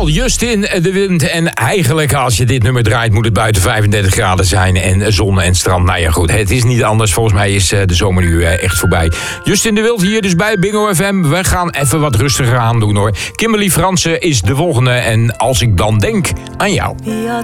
Jawel, Justin de Wind. En eigenlijk als je dit nummer draait moet het buiten 35 graden zijn. En zon en strand. Nou ja goed, het is niet anders. Volgens mij is de zomer nu echt voorbij. Justin de Wind hier dus bij Bingo FM. We gaan even wat rustiger aan doen hoor. Kimberly Fransen is de volgende. En als ik dan denk aan jou.